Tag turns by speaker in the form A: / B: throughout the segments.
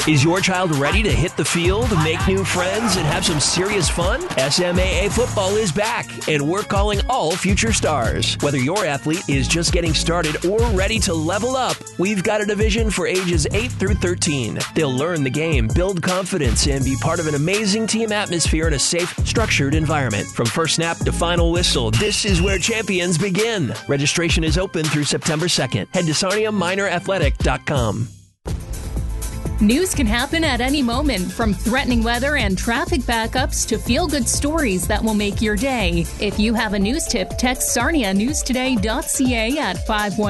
A: Is your child ready to hit the field, make new friends, and have some serious fun? SMAA football is back, and we're calling all future stars. Whether your athlete is just getting started or ready to level up, we've got a division for ages 8 through 13. They'll learn the game, build confidence, and be part of an amazing team atmosphere in a safe, structured environment. From first snap to final whistle, this is where champions begin. Registration is open through September 2nd. Head to SarniaMinorAthletic.com.
B: News can happen at any moment, from threatening weather and traffic backups to feel-good stories that will make your day. If you have a news tip, text SarniaNewsToday.ca at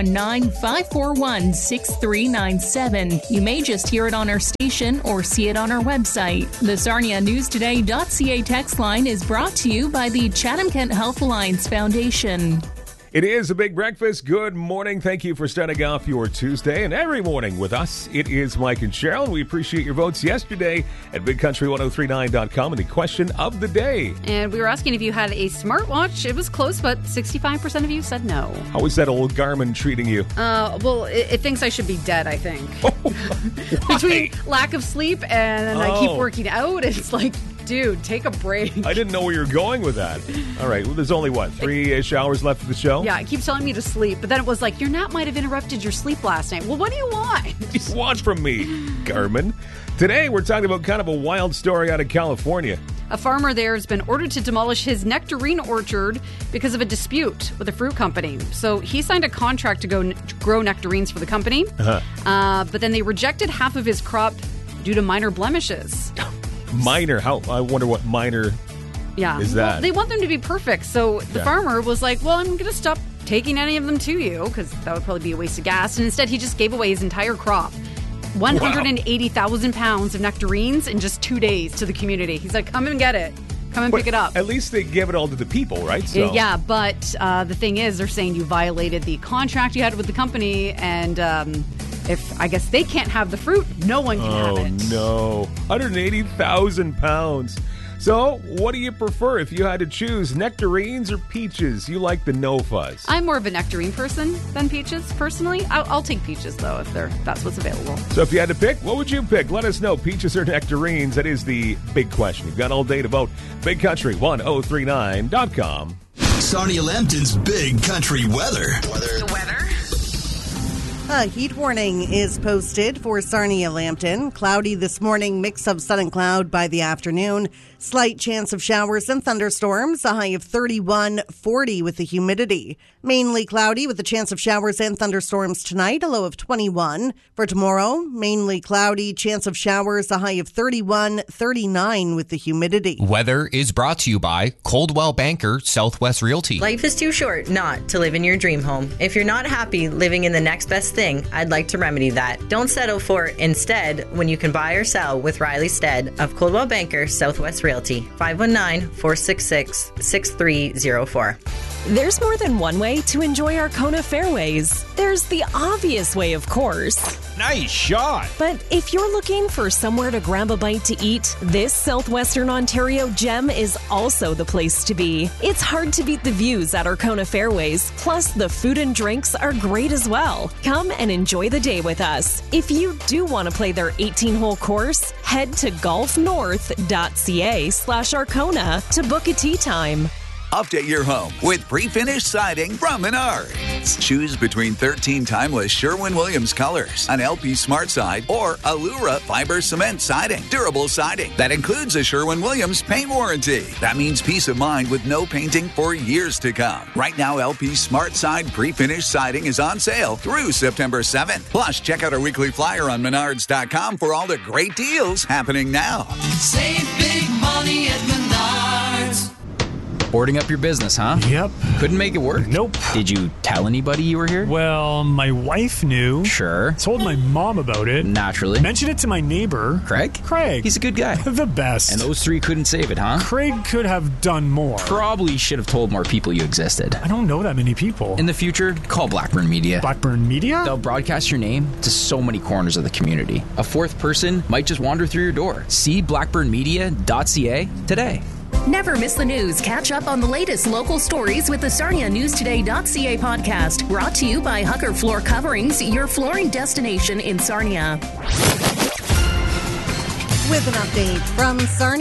B: 519-541-6397. You may just hear it on our station or see it on our website. The SarniaNewsToday.ca text line is brought to you by the Chatham-Kent Health Alliance Foundation.
C: It is a big breakfast. Good morning. Thank you for starting off your Tuesday and every morning with us. It is Mike and Cheryl. We appreciate your votes yesterday at BigCountry1039.com and the question of the day.
D: And we were asking if you had a smartwatch. It was close, but 65% of you said no.
C: How is that old Garmin treating you?
D: Well, it thinks I should be dead, I think.
C: Oh,
D: Between lack of sleep and I keep working out, it's like, dude, take a break.
C: I didn't know where you were going with that. All right. Well, there's only, 3-ish hours left of the show?
D: Yeah, it keeps telling me to sleep. But then it was like, your nap might have interrupted your sleep last night. Well, what do you want?
C: What do you want from me, Garmin? Today, we're talking about kind of a wild story out of California.
D: A farmer there has been ordered to demolish his nectarine orchard because of a dispute with a fruit company. So he signed a contract to go grow nectarines for the company. But then they rejected half of his crop due to minor blemishes.
C: Minor? I wonder what minor is that?
D: Well, they want them to be perfect. So the farmer was like, well, I'm going to stop taking any of them to you because that would probably be a waste of gas. And instead, he just gave away his entire crop. 180,000 pounds of nectarines in just 2 days to the community. He's like, come and get it. Come and pick it up.
C: At least they give it all to the people, right? So.
D: Yeah, but the thing is, they're saying you violated the contract you had with the company, and if I guess they can't have the fruit, no one can have it.
C: Oh, no. 180,000 pounds. So, what do you prefer if you had to choose, nectarines or peaches? You like the no fuzz.
D: I'm more of a nectarine person than peaches, personally. I'll take peaches, though, if that's what's available.
C: So if you had to pick, what would you pick? Let us know, peaches or nectarines. That is the big question. You've got all day to vote. BigCountry1039.com.
E: Sarnia Lambton's Big Country Weather.
F: The weather?
G: A heat warning is posted for Sarnia Lambton. Cloudy this morning, mix of sun and cloud by the afternoon. Slight chance of showers and thunderstorms, a high of 31-40 with the humidity. Mainly cloudy with a chance of showers and thunderstorms tonight, a low of 21. For tomorrow, mainly cloudy, chance of showers, a high of 31-39 with the humidity.
H: Weather is brought to you by Coldwell Banker Southwest Realty.
F: Life is too short not to live in your dream home. If you're not happy living in the next best thing, I'd like to remedy that. Don't settle for instead when you can buy or sell with Riley Stead of Coldwell Banker Southwest Realty. 519-466-6304.
I: There's more than one way to enjoy Arkona Fairways. There's the obvious way, of course.
J: Nice shot.
I: But if you're looking for somewhere to grab a bite to eat, this Southwestern Ontario gem is also the place to be. It's hard to beat the views at Arkona Fairways, plus the food and drinks are great as well. Come and enjoy the day with us. If you do want to play their 18-hole course, head to golfnorth.ca/Arkona to book a tee time.
K: Update your home with pre-finished siding from Menards. Choose between 13 timeless Sherwin-Williams colors, an LP Smart Side, or Allura fiber cement siding. Durable siding that includes a Sherwin-Williams paint warranty. That means peace of mind with no painting for years to come. Right now, LP Smart Side pre-finished siding is on sale through September 7th. Plus, check out our weekly flyer on Menards.com for all the great deals happening now.
L: Save big money at Menards.
J: Boarding up your business, huh?
M: Yep.
J: Couldn't make it work?
M: Nope.
J: Did you tell anybody you were here?
M: Well, my wife knew.
J: Sure.
M: Told my mom about it.
J: Naturally.
M: Mentioned it to my neighbor.
J: Craig?
M: He's
J: a good guy.
M: The best.
J: And those three couldn't save it, huh?
M: Craig could have done more.
J: Probably should have told more people you existed.
M: I don't know that many people.
J: In the future, call Blackburn Media.
M: Blackburn Media?
J: They'll broadcast your name to so many corners of the community. A fourth person might just wander through your door. See blackburnmedia.ca today.
B: Never miss the news. Catch up on the latest local stories with the SarniaNewsToday.ca podcast. Brought to you by Hucker Floor Coverings, your flooring destination in Sarnia.
G: With an update from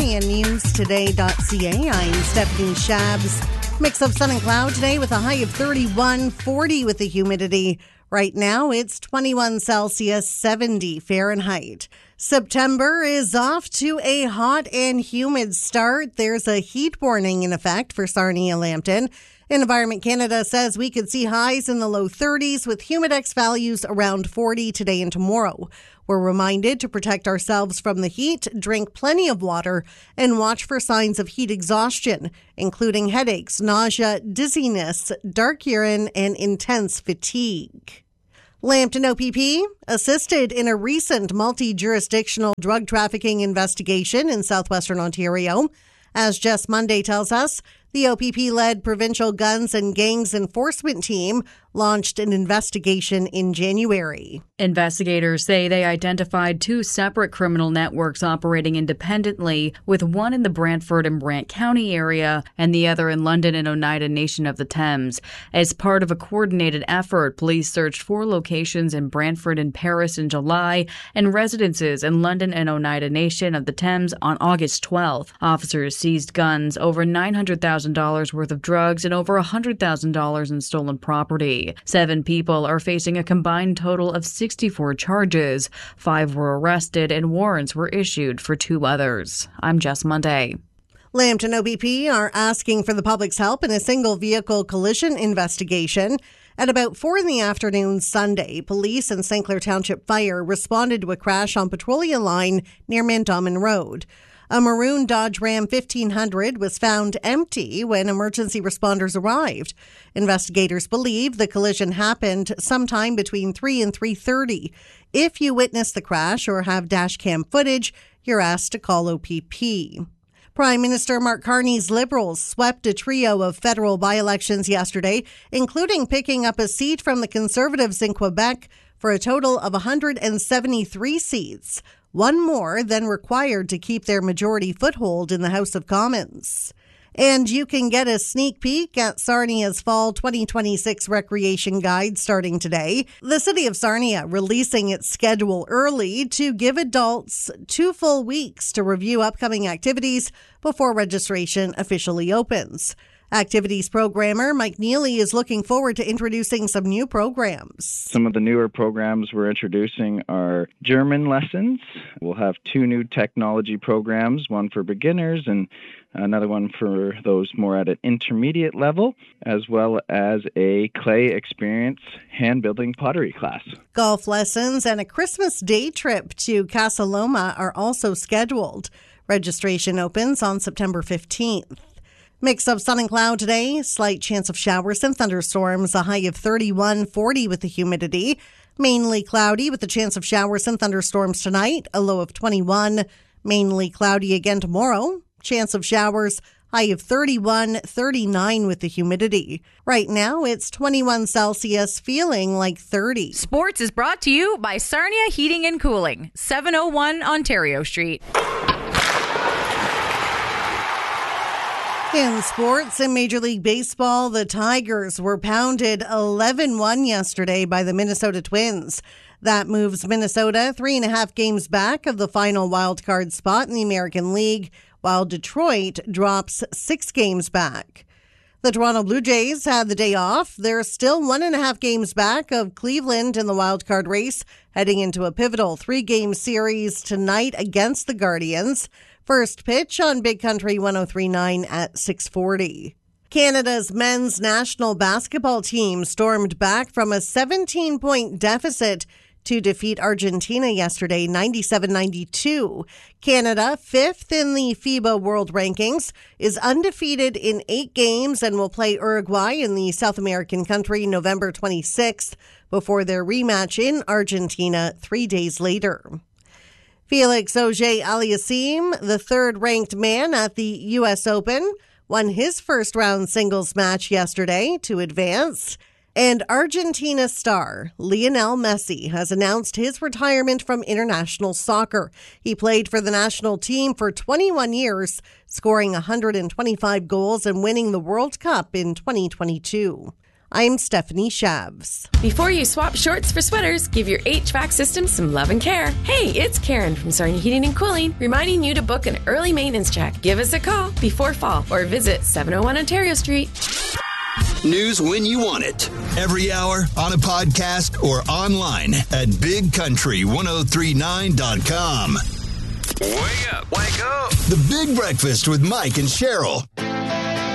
G: SarniaNewsToday.ca, I'm Stephanie Shabs. Mix of sun and cloud today with a high of 31, 40 with the humidity. Right now, it's 21 Celsius, 70 Fahrenheit. September is off to a hot and humid start. There's a heat warning in effect for Sarnia-Lambton. Environment Canada says we could see highs in the low 30s with humidex values around 40 today and tomorrow. We're reminded to protect ourselves from the heat, drink plenty of water, and watch for signs of heat exhaustion, including headaches, nausea, dizziness, dark urine, and intense fatigue. Lambton OPP assisted in a recent multi-jurisdictional drug trafficking investigation in southwestern Ontario. As Jess Monday tells us, the OPP-led Provincial Guns and Gangs Enforcement Team launched an investigation in January.
N: Investigators say they identified two separate criminal networks operating independently, with one in the Brantford and Brant County area and the other in London and Oneida Nation of the Thames. As part of a coordinated effort, police searched 4 locations in Brantford and Paris in July and residences in London and Oneida Nation of the Thames on August 12th. Officers seized guns, over $900,000 worth of drugs, and over $100,000 in stolen property. 7 people are facing a combined total of 64 charges. 5 were arrested and warrants were issued for 2 others. I'm Jess Monday.
G: Lambton OPP are asking for the public's help in a single vehicle collision investigation. At about 4 in the afternoon Sunday, police and St. Clair Township Fire responded to a crash on Petrolia Line near Mandomin Road. A maroon Dodge Ram 1500 was found empty when emergency responders arrived. Investigators believe the collision happened sometime between 3 and 3:30. If you witnessed the crash or have dash cam footage, you're asked to call OPP. Prime Minister Mark Carney's Liberals swept a trio of federal by-elections yesterday, including picking up a seat from the Conservatives in Quebec for a total of 173 seats. One more than required to keep their majority foothold in the House of Commons. And you can get a sneak peek at Sarnia's Fall 2026 Recreation Guide starting today. The City of Sarnia releasing its schedule early to give adults 2 full weeks to review upcoming activities before registration officially opens. Activities programmer Mike Neely is looking forward to introducing some new programs.
O: Some of the newer programs we're introducing are German lessons. We'll have 2 new technology programs, one for beginners and another one for those more at an intermediate level, as well as a clay experience hand-building pottery class.
G: Golf lessons and a Christmas day trip to Casa Loma are also scheduled. Registration opens on September 15th. Mix of sun and cloud today, slight chance of showers and thunderstorms, a high of 31, 40 with the humidity. Mainly cloudy with a chance of showers and thunderstorms tonight, a low of 21. Mainly cloudy again tomorrow, chance of showers, high of 31, 39 with the humidity. Right now, it's 21 Celsius, feeling like 30.
P: Sports is brought to you by Sarnia Heating and Cooling, 701 Ontario Street.
G: In sports, in Major League Baseball, the Tigers were pounded 11-1 yesterday by the Minnesota Twins. That moves Minnesota 3.5 games back of the final wildcard spot in the American League, while Detroit drops 6 games back. The Toronto Blue Jays had the day off. They're still 1.5 games back of Cleveland in the wildcard race, heading into a pivotal 3-game series tonight against the Guardians. First pitch on Big Country 103.9 at 6:40. Canada's men's national basketball team stormed back from a 17-point deficit to defeat Argentina yesterday, 97-92. Canada, 5th in the FIBA World Rankings, is undefeated in 8 games and will play Uruguay in the South American country November 26th before their rematch in Argentina 3 days later. Felix Auger-Aliassime, the third-ranked man at the U.S. Open, won his first-round singles match yesterday to advance. And Argentina star Lionel Messi has announced his retirement from international soccer. He played for the national team for 21 years, scoring 125 goals and winning the World Cup in 2022. I'm Stephanie Shavs.
Q: Before you swap shorts for sweaters, give your HVAC system some love and care. Hey, it's Karen from Sarnia Heating and Cooling, reminding you to book an early maintenance check. Give us a call before fall or visit 701 Ontario Street.
E: News when you want it. Every hour, on a podcast, or online at bigcountry1039.com.
K: Wake up. Wake up.
E: The Big Breakfast with Mike and Cheryl.